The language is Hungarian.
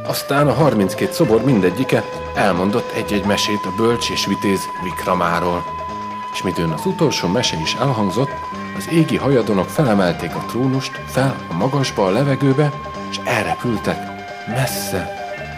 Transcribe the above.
Aztán a 32 szobor mindegyike elmondott egy-egy mesét a bölcs és vitéz Vikramáról. És midőn az utolsó mese is elhangzott, az égi hajadonok felemelték a trónust fel a magasba a levegőbe, és elrepültek messze,